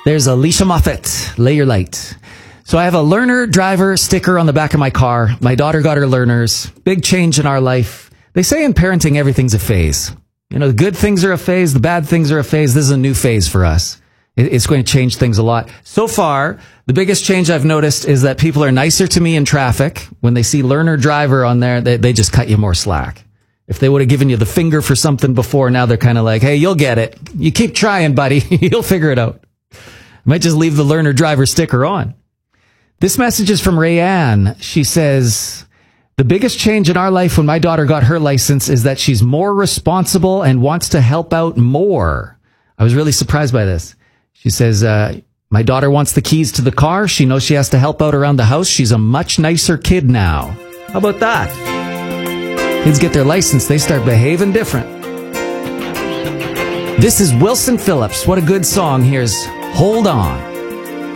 There's Alicia Moffat, Lay Your Light. So I have a learner driver sticker on the back of my car. My daughter got her learners. Big change in our life. They say in parenting, everything's a phase. You know, the good things are a phase, the bad things are a phase. This is a new phase for us. It's going to change things a lot. So far, the biggest change I've noticed is that people are nicer to me in traffic. When they see learner driver on there, they just cut you more slack. If they would have given you the finger for something before, now they're kind of like, hey, you'll get it. You keep trying, buddy. You'll figure it out. I might just leave the learner driver sticker on. This message is from Rayanne. She says, the biggest change in our life when my daughter got her license is that she's more responsible and wants to help out more. I was really surprised by this. She says, my daughter wants the keys to the car. She knows she has to help out around the house. She's a much nicer kid now. How about that? Kids get their license, they start behaving different. This is Wilson Phillips. What a good song. Here's Hold On.